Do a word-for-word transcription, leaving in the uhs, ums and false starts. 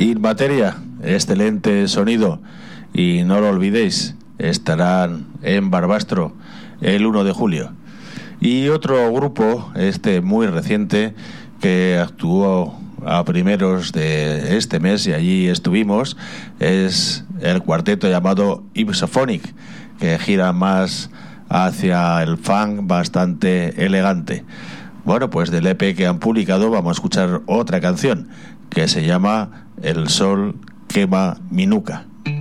In Materia, excelente sonido, y no lo olvidéis, estarán en Barbastro el uno de julio. Y otro grupo, este muy reciente, que actuó a primeros de este mes y allí estuvimos, es el cuarteto llamado Ipsophonic, que gira más hacia el funk bastante elegante. Bueno, pues del E P que han publicado vamos a escuchar otra canción que se llama El sol quema mi nuca.